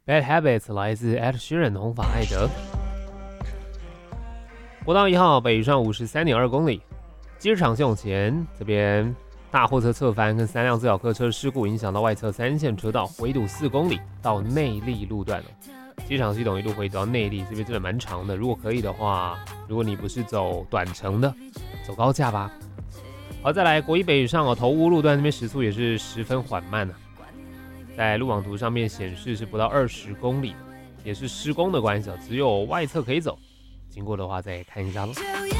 Bad Habits 来自 Ed Sheeran 红发艾德。国道1号北上53.2公里，机场系统前这边大货车侧翻跟3辆自小客车事故影响到外侧3线车道，回堵4公里到内坜路段了。机场系统一路回堵到内坜，这边真的蛮长的。如果可以的话，如果你不是走短程的，走高架吧。好，再来国一北上头屋路段那边时速也是十分缓慢在路网图上面显示是不到20公里，也是施工的关系只有外侧可以走。经过的话再看一下咯。